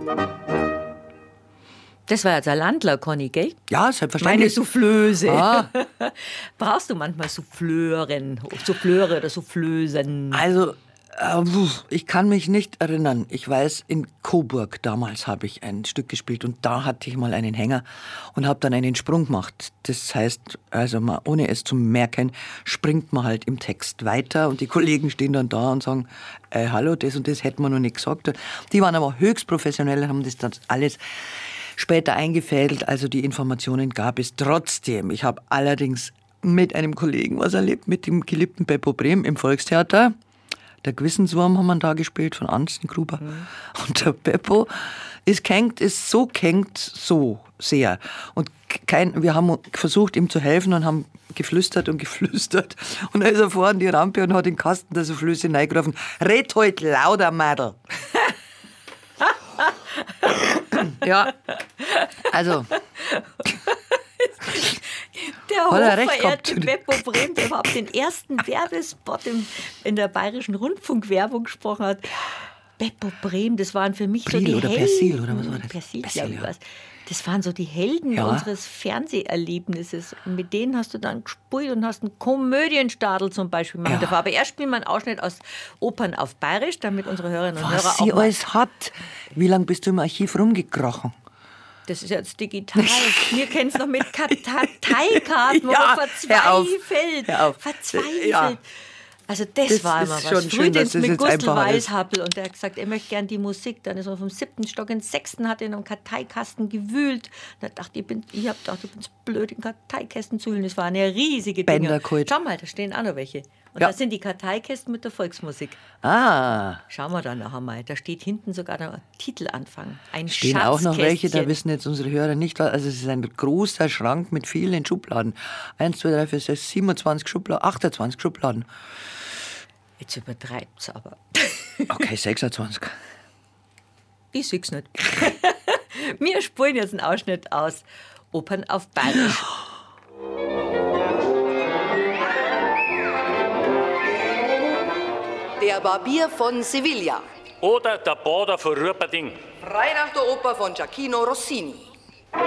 Das war jetzt ein Landler, Conny, gell? Ja, selbstverständlich. Meine Soufflöse. Ah. Brauchst du manchmal Souffleure oder Soufflösen? Also, ich kann mich nicht erinnern. Ich weiß, in Coburg damals habe ich ein Stück gespielt und da hatte ich mal einen Hänger und habe dann einen Sprung gemacht. Das heißt, also man, ohne es zu merken, springt man halt im Text weiter und die Kollegen stehen dann da und sagen, hallo, das und das hätten wir noch nicht gesagt. Die waren aber höchst professionell, haben das dann alles später eingefädelt, also die Informationen gab es trotzdem. Ich habe allerdings mit einem Kollegen was erlebt, mit dem geliebten Beppo Brehm im Volkstheater. Der Gewissenswurm haben wir da gespielt von Anstengruber. Und der Beppo ist so kränkt so sehr. Und wir haben versucht, ihm zu helfen und haben geflüstert und geflüstert. Und da ist er vor an die Rampe und hat den Kasten der Soufflöse reingerufen. Red halt lauter, Mädel. Ja, also. Der hochverehrte Beppo Brehm, der überhaupt den ersten Werbespot in der bayerischen Rundfunkwerbung gesprochen hat. Beppo Brehm, das waren für mich Brill so die oder Helden. Persil, oder was war das? Persil, Persil, glaube ich, ja. was. Das waren so die Helden unseres Fernseherlebnisses. Und mit denen hast du dann gespielt und hast einen Komödienstadel zum Beispiel machen dürfen. Aber erst spielen wir einen Ausschnitt aus Opern auf Bayerisch, damit unsere Hörerinnen und Hörer Was auch sie mal... alles hat. Wie lange bist du im Archiv rumgekrochen? Das ist jetzt digital. Wir kennen es noch mit Karteikarten, wo Ja, man verzweifelt. Hör auf. Verzweifelt. Ja. Also das war immer ist was. schon schön, dass Frühdienst das mit jetzt Gustl einfach ist. Weishappel und der hat gesagt, er möchte gern die Musik. Dann ist er vom 7. Stock ins 6. hat in einem Karteikasten gewühlt. Und da dachte ich, ich hab gedacht, ich bin blöd, in Karteikästen zu wühlen. Das waren ja riesige Dinger. Bänderkult. Schau mal, da stehen auch noch welche. Und Ja. das sind die Karteikästen mit der Volksmusik. Ah, Schauen wir dann nachher mal. Da steht hinten sogar der Titelanfang. Ein stehen auch noch welche, da Schatzkästchen. wissen jetzt unsere Hörer nicht, was. Also es ist ein großer Schrank mit vielen Schubladen. 1, 2, 3, 4, 6, 27 Schubladen, 28 Schubladen. Jetzt übertreibt's aber. Okay, 26. Ich seh's nicht. Wir spulen jetzt einen Ausschnitt aus Opern auf Bayerisch. Der Barbier von Sevilla. Oder der Bader von Ruperting. Frei nach der Oper von Giacchino Rossini.